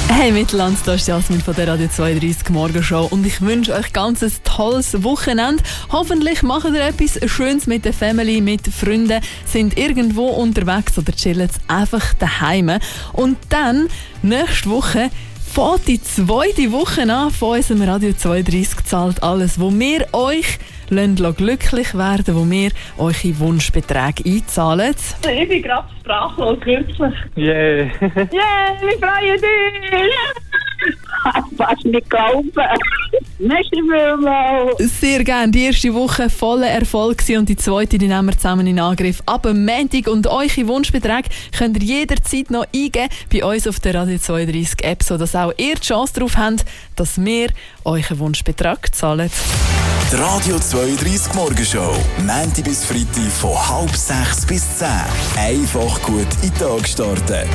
Hey Mittelland, das ist Jasmin von der Radio 32 Morgenshow und ich wünsche euch ganz ein tolles Wochenende. Hoffentlich macht ihr etwas Schönes mit der Family, mit Freunden, sind irgendwo unterwegs oder chillen einfach daheim. Und dann, nächste Woche, fängt die zweite Woche an von unserem Radio 32 zahlt alles, wo wir euch glücklich werden, wo wir eure Wunschbeträge einzahlen. Ich bin gerade sprachlos, wirklich. Yeah. Yeah, wir freuen dich! Ich kann es nicht glauben. Merci vielmals. Sehr gerne. Die erste Woche voller Erfolg gewesen und die zweite, die nehmen wir zusammen in Angriff. Ab am Montag und eure Wunschbeträge könnt ihr jederzeit noch eingeben bei uns auf der Radio 32 App, sodass auch ihr die Chance darauf habt, dass wir euren Wunschbetrag zahlen. Die Radio 32 Morgenshow. Montag bis Freitag von 5:30 bis 10. Einfach gut in den Tag starten.